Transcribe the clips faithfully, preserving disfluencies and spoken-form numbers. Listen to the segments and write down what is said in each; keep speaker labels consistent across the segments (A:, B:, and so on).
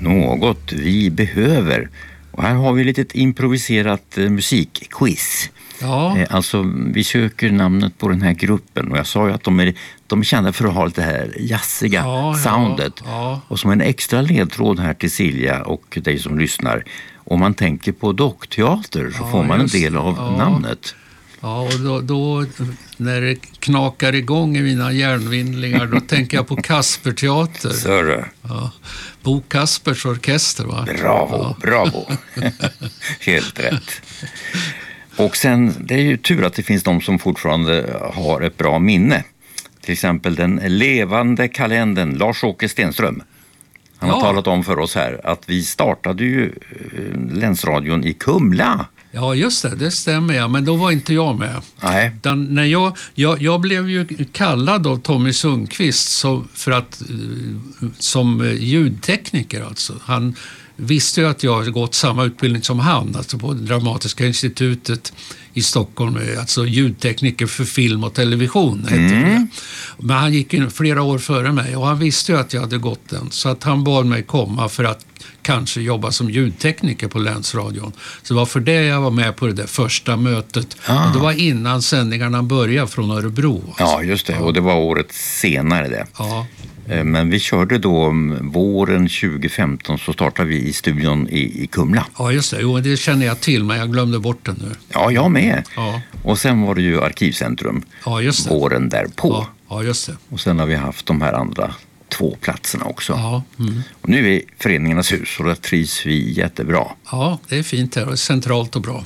A: Något vi behöver. Och här har vi lite improviserat eh, musikquiz.
B: Ja.
A: Eh, alltså vi söker namnet på den här gruppen och jag sa ju att de är, de är kända för att ha lite här jazziga
B: ja,
A: soundet.
B: Ja, ja.
A: Och som en extra ledtråd här till Silja och dig som lyssnar. Om man tänker på dockteater så
B: ja,
A: får man
B: just,
A: en del av
B: ja.
A: namnet.
B: Ja, och då, då när det knakar igång i mina hjärnvindlingar då tänker jag på Kasperteater.
A: Sörre.
B: Ja. Bo Kaspers orkester, va?
A: Bravo,
B: ja.
A: bravo. Helt rätt. Och sen, det är ju tur att det finns de som fortfarande har ett bra minne. Till exempel den levande kalendern Lars-Åke Stenström. Han har
B: ja.
A: talat om för oss här att vi startade ju Länsradion i Kumla.
B: Ja, just det, det stämmer ja, men då var inte jag med.
A: Nej.
B: Den, när jag, jag, jag blev ju kallad av Tommy Sundqvist så, för att, som ljudtekniker alltså. Han visste ju att jag hade gått samma utbildning som han, alltså på Dramatiska institutet i Stockholm, alltså ljudtekniker för film och television heter
A: mm.
B: det. Men han gick in flera år före mig och han visste ju att jag hade gått den, så att han bad mig komma för att kanske jobba som ljudtekniker på Länsradion. Så det var för det jag var med på det där första mötet.
A: Ah.
B: Och det var innan sändningarna började från Örebro. Alltså.
A: Ja, just det. Och det var året senare det.
B: Ja.
A: Men vi körde då våren tjugo femton så startade vi i studion i, i Kumla.
B: Ja, just det. Jo, det känner jag till, men jag glömde bort den nu.
A: Ja, jag med.
B: Ja.
A: Och sen var det ju Arkivcentrum
B: ja, just det.
A: våren därpå.
B: Ja, ja, just det.
A: Och sen har vi haft de här andra två platserna också.
B: Ja, mm.
A: Och nu är vi Föreningarnas hus och där trivs vi jättebra.
B: Ja, det är fint här och centralt och bra.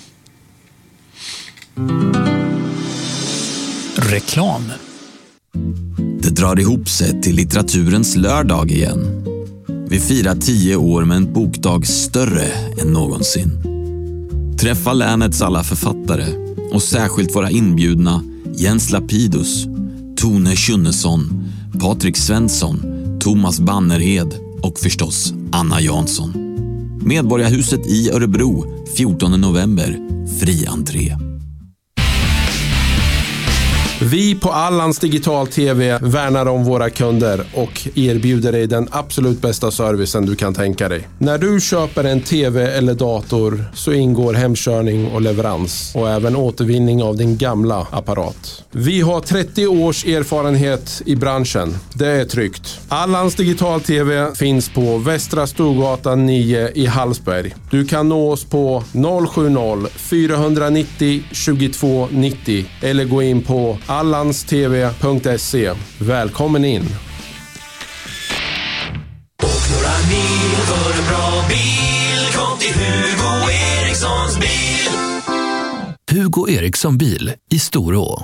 C: Reklam.
D: Det drar ihop sig till litteraturens lördag igen. Vi firar tio år med en bokdag större än någonsin. Träffa länets alla författare och särskilt våra inbjudna Jens Lapidus, Tone Schunnesson, Patrik Svensson, Thomas Bannerhed och förstås Anna Jansson. Medborgarhuset i Örebro, fjortonde november, fri entré.
E: Vi på Allans Digital T V värnar om våra kunder och erbjuder dig den absolut bästa servicen du kan tänka dig. När du köper en T V eller dator så ingår hemkörning och leverans och även återvinning av din gamla apparat. Vi har trettio års erfarenhet i branschen. Det är tryggt. Allans Digital T V finns på Västra Storgatan nio i Hallsberg. Du kan nå oss på noll sju noll fyra nio noll tjugotvå nittio eller gå in på allanstv punkt se. Välkommen in!
F: Och några mil för en bra bil. Kom till Hugo Erikssons bil.
C: Hugo Eriksson bil i Storå.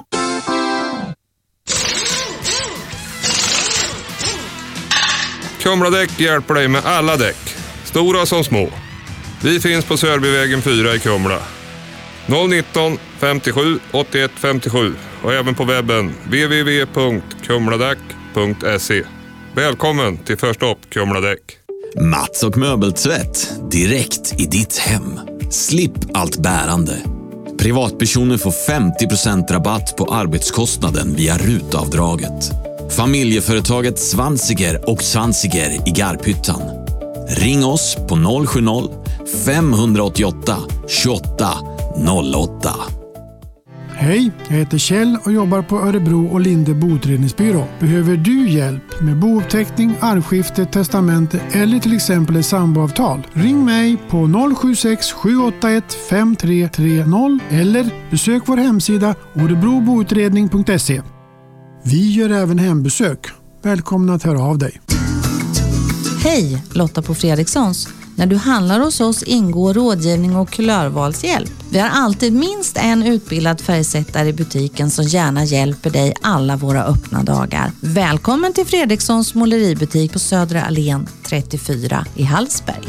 G: Kumladäck hjälper dig med alla däck, stora som små. Vi finns på Sörbyvägen fyra i Kumla. noll nitton femtiosju åttioett femtiosju och även på webben w w w punkt kumladäck punkt se. Välkommen till Första upp Kumladäck.
D: Mats och möbeltvätt direkt i ditt hem. Slipp allt bärande. Privatpersoner får femtio procent rabatt på arbetskostnaden via rutavdraget. Familjeföretaget Svansiger och Svansiger i Garphyttan. Ring oss på noll sju noll fem åtta åtta tjugoåtta noll åtta.
H: Hej, jag heter Kjell och jobbar på Örebro och Linde boutredningsbyrå. Behöver du hjälp med bouppteckning, arvskifte, testamente eller till exempel ett samboavtal? Ring mig på noll sju sex sju åtta ett fem tre tre noll eller besök vår hemsida orebroboutredning punkt se. Vi gör även hembesök. Välkomna att höra av dig.
I: Hej, Lotta på Fredrikssons. När du handlar hos oss ingår rådgivning och kulörvalshjälp. Vi har alltid minst en utbildad färgsättare i butiken som gärna hjälper dig alla våra öppna dagar. Välkommen till Fredrikssons måleributik på Södra Allén trettiofyra i Hallsberg.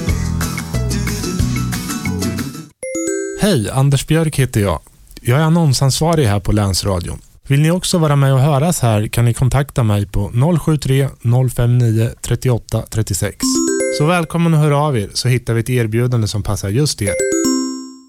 J: Hej, Anders Björk heter jag. Jag är annonsansvarig här på Länsradion. Vill ni också vara med och höras här kan ni kontakta mig på noll sju tre noll fem nio tre åtta tre sex. Så välkommen att höra av er så hittar vi ett erbjudande som passar just er.